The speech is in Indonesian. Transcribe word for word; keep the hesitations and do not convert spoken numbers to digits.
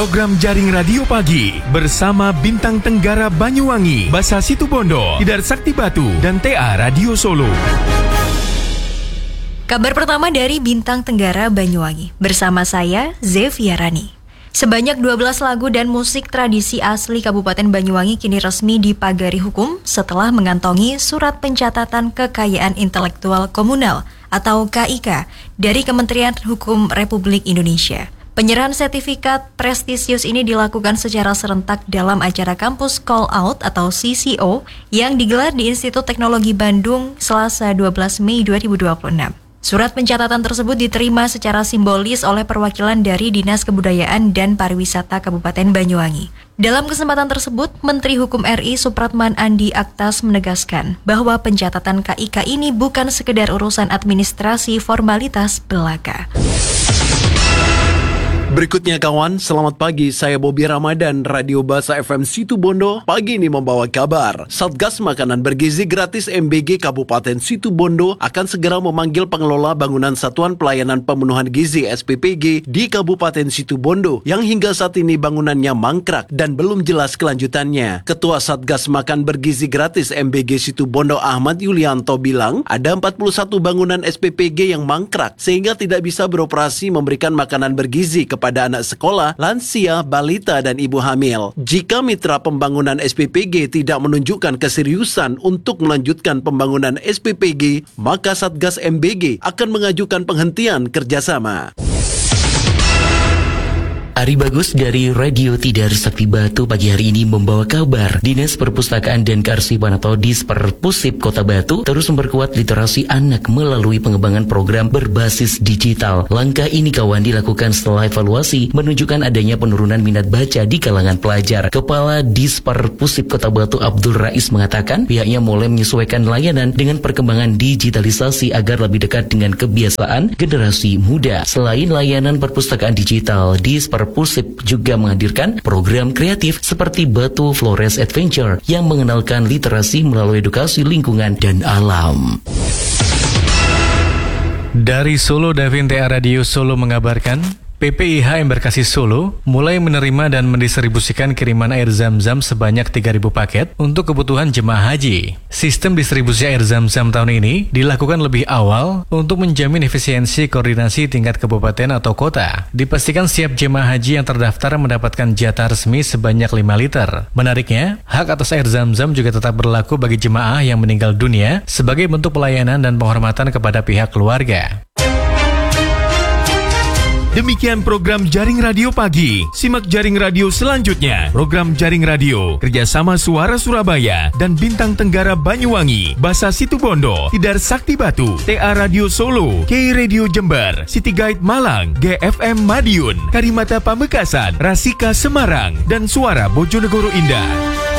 Program Jaring Radio Pagi bersama Bintang Tenggara Banyuwangi, Basa Situbondo, Tidar Sakti Batu, dan T A Radio Solo. Kabar pertama dari Bintang Tenggara Banyuwangi. Bersama saya, Zeviarani. Sebanyak dua belas lagu dan musik tradisi asli Kabupaten Banyuwangi kini resmi dipagari hukum setelah mengantongi Surat Pencatatan Kekayaan Intelektual Komunal atau K I K dari Kementerian Hukum Republik Indonesia. Penyerahan sertifikat prestisius ini dilakukan secara serentak dalam acara kampus Call Out atau C C O yang digelar di Institut Teknologi Bandung Selasa dua belas Mei dua ribu dua puluh enam. Surat pencatatan tersebut diterima secara simbolis oleh perwakilan dari Dinas Kebudayaan dan Pariwisata Kabupaten Banyuwangi. Dalam kesempatan tersebut, Menteri Hukum R I Supratman Andi Aktas menegaskan bahwa pencatatan K I K ini bukan sekedar urusan administrasi formalitas belaka. Berikutnya kawan, selamat pagi, saya Bobby Ramadan, Radio Basa F M Situbondo. Pagi ini membawa kabar, Satgas Makanan Bergizi Gratis M B G Kabupaten Situbondo akan segera memanggil pengelola bangunan Satuan Pelayanan Pemenuhan Gizi S P P G di Kabupaten Situbondo yang hingga saat ini bangunannya mangkrak dan belum jelas kelanjutannya. Ketua Satgas Makan Bergizi Gratis M B G Situbondo Ahmad Yulianto bilang ada empat puluh satu bangunan S P P G yang mangkrak sehingga tidak bisa beroperasi memberikan makanan bergizi ke pada anak sekolah, lansia, balita, dan ibu hamil. Jika mitra pembangunan S P P G tidak menunjukkan keseriusan untuk melanjutkan pembangunan S P P G, maka Satgas M B G akan mengajukan penghentian kerjasama. Ari Bagus dari Radio Tidar Sakti Batu pagi hari ini membawa kabar Dinas Perpustakaan dan Kearsipan atau Disperpusip Kota Batu terus memperkuat literasi anak melalui pengembangan program berbasis digital. Langkah ini kawan dilakukan setelah evaluasi menunjukkan adanya penurunan minat baca di kalangan pelajar. Kepala Disperpusip Kota Batu Abdul Rais mengatakan pihaknya mulai menyesuaikan layanan dengan perkembangan digitalisasi agar lebih dekat dengan kebiasaan generasi muda. Selain layanan perpustakaan digital, Disperpusip Pusip juga menghadirkan program kreatif seperti Batu Flores Adventure yang mengenalkan literasi melalui edukasi lingkungan dan alam. Dari Solo, Davin T A Radio Solo mengabarkan P P I H Embarkasi Solo mulai menerima dan mendistribusikan kiriman air zam-zam sebanyak tiga ribu paket untuk kebutuhan jemaah haji. Sistem distribusi air zam-zam tahun ini dilakukan lebih awal untuk menjamin efisiensi koordinasi tingkat kabupaten atau kota. Dipastikan setiap jemaah haji yang terdaftar mendapatkan jatah resmi sebanyak lima liter. Menariknya, hak atas air zam-zam juga tetap berlaku bagi jemaah yang meninggal dunia sebagai bentuk pelayanan dan penghormatan kepada pihak keluarga. Demikian program Jaring Radio Pagi. Simak Jaring Radio selanjutnya. Program Jaring Radio kerjasama Suara Surabaya dan Bintang Tenggara Banyuwangi, Basa Situbondo, Tidar Sakti Batu, T A Radio Solo, K Radio Jember, City Guide Malang, G F M Madiun, Karimata Pamekasan, Rasika Semarang, dan Suara Bojonegoro Indah.